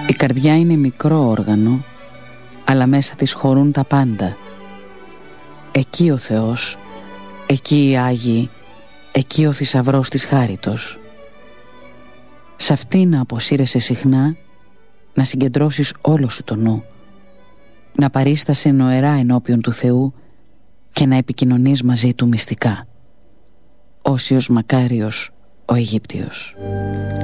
Η καρδιά είναι μικρό όργανο, αλλά μέσα της χωρούν τα πάντα. Εκεί ο Θεός, εκεί οι Άγιοι, εκεί ο θησαυρός της χάριτος. Σ' αυτή να αποσύρεσαι συχνά, να συγκεντρώσεις όλο σου το νου, να παρίστασαι νοερά ενώπιον του Θεού και να επικοινωνείς μαζί του μυστικά. Όσιος Μακάριος ο Αιγύπτιος.